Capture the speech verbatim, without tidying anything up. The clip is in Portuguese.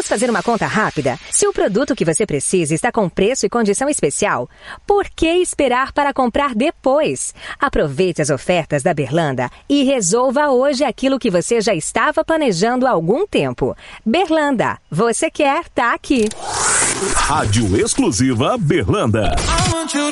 Vamos fazer uma conta rápida? Se o produto que você precisa está com preço e condição especial, por que esperar para comprar depois? Aproveite as ofertas da Berlanda e resolva hoje aquilo que você já estava planejando há algum tempo. Berlanda, você quer, tá aqui. Rádio exclusiva Berlanda.